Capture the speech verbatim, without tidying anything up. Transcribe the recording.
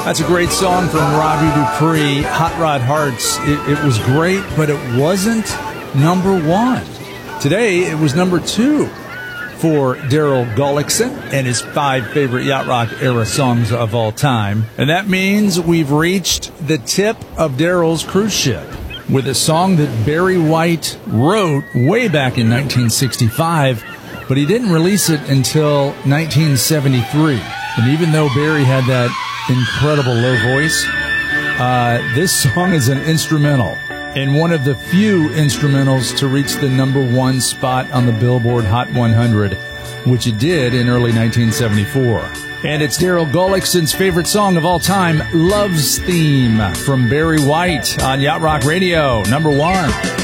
That's a great song from Robbie Dupree, Hot Rod Hearts. It, it was great, but it wasn't number one. Today, it was number two for Daryl Gullickson and his five favorite Yacht Rock era songs of all time. And that means we've reached the tip of Daryl's cruise ship with a song that Barry White wrote way back in nineteen sixty-five, but he didn't release it until nineteen seventy-three. And even though Barry had that incredible low voice, uh, this song is an instrumental and one of the few instrumentals to reach the number one spot on the Billboard Hot one hundred, which it did in early nineteen seventy-four. And it's Daryl Gullickson's favorite song of all time, Love's Theme, from Barry White on Yacht Rock Radio, number one.